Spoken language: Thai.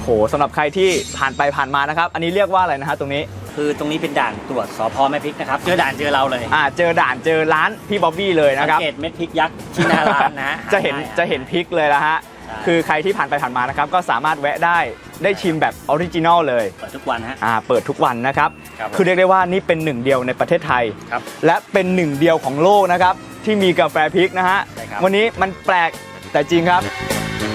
หสำหรับใครที่ผ่านไปผ่านมานะครับอันนี้เรียกว่าอะไรนะฮะตรงนี้คือตรงนี้เป็นด่านตรวจสพ.แม่พริกนะครับเจอด่านเจอเราเลยเจอด่านเจอร้านพี่บ๊อบบี้เลยนะครับสังเกตเม็ดพริกยักษ์ที่หน้าร้านนะจะเห็นพริกเลยนะฮะคือใครที่ผ่านไปผ่านมานะครับก็สามารถแวะได้ชิมแบบออริจินอลเลยเปิดทุกวันฮะเปิดทุกวันนะครับคือเรียกได้ว่านี่เป็นหนึ่งเดียวในประเทศไทยและเป็นหนึ่งเดียวของโลกนะครับที่มีกาแฟพริกนะฮะวันนี้มันแปลกแต่จริงครับ